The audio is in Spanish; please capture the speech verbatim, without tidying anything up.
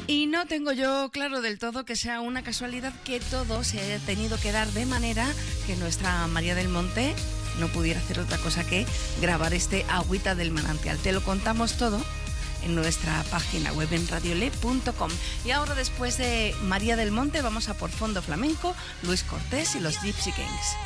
Y no tengo yo claro del todo que sea una casualidad que todo se haya tenido que dar de manera que nuestra María del Monte no pudiera hacer otra cosa que grabar este Agüita del Manantial. Te lo contamos todo en nuestra página web en radiole punto com. Y ahora, después de María del Monte, vamos a por Fondo Flamenco, Luis Cortés y los Gypsy Kings.